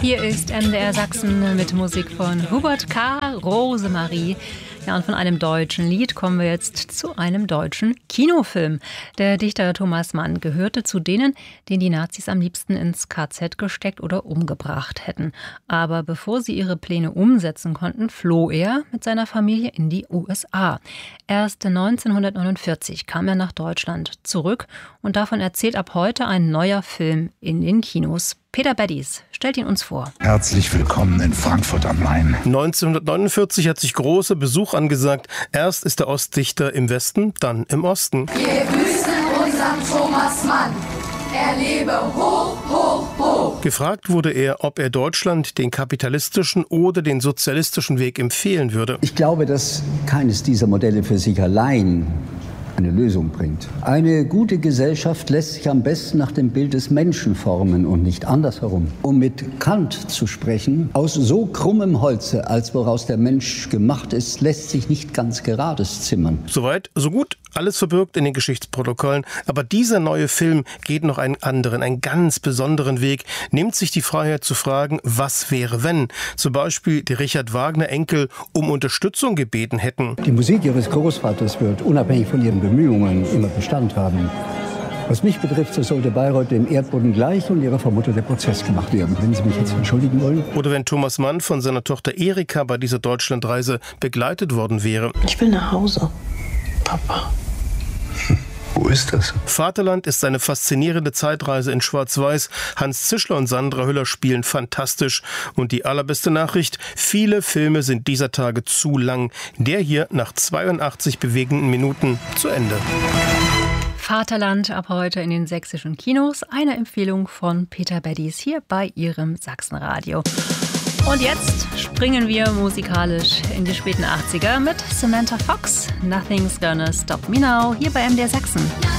Hier ist MDR Sachsen mit Musik von Hubert K. Rosemarie. Ja, und von einem deutschen Lied kommen wir jetzt zu einem deutschen Kinofilm. Der Dichter Thomas Mann gehörte zu denen, den die Nazis am liebsten ins KZ gesteckt oder umgebracht hätten. Aber bevor sie ihre Pläne umsetzen konnten, floh er mit seiner Familie in die USA. Erst 1949 kam er nach Deutschland zurück und davon erzählt ab heute ein neuer Film in den Kinos. Peter Beddies stellt ihn uns vor. Herzlich willkommen in Frankfurt am Main. 1949 hat sich großer Besuch angesagt. Erst ist der Ostdichter im Westen, dann im Osten. Wir grüßen unseren Thomas Mann. Er lebe hoch, hoch, hoch. Gefragt wurde er, ob er Deutschland den kapitalistischen oder den sozialistischen Weg empfehlen würde. Ich glaube, dass keines dieser Modelle für sich allein eine Lösung bringt. Eine gute Gesellschaft lässt sich am besten nach dem Bild des Menschen formen und nicht andersherum. Um mit Kant zu sprechen, aus so krummem Holze, als woraus der Mensch gemacht ist, lässt sich nicht ganz gerades zimmern. Soweit, so gut, alles verbirgt in den Geschichtsprotokollen. Aber dieser neue Film geht noch einen anderen, einen ganz besonderen Weg, nimmt sich die Freiheit zu fragen, was wäre, wenn zum Beispiel die Richard Wagner Enkel um Unterstützung gebeten hätten. Die Musik ihres Großvaters wird unabhängig von ihren Bemühungen immer Bestand haben. Was mich betrifft, so sollte Bayreuth dem Erdboden gleich und ihrer Vermutter der Prozess gemacht werden, wenn Sie mich jetzt entschuldigen wollen. Oder wenn Thomas Mann von seiner Tochter Erika bei dieser Deutschlandreise begleitet worden wäre. Ich will nach Hause, Papa. Wo ist das? Vaterland ist eine faszinierende Zeitreise in Schwarz-Weiß. Hans Zischler und Sandra Hüller spielen fantastisch. Und die allerbeste Nachricht, viele Filme sind dieser Tage zu lang. Der hier nach 82 bewegenden Minuten zu Ende. Vaterland ab heute in den sächsischen Kinos. Eine Empfehlung von Peter Beddies hier bei Ihrem Sachsenradio. Und jetzt springen wir musikalisch in die späten 80er mit Samantha Fox. Nothing's Gonna Stop Me Now hier bei MDR Sachsen.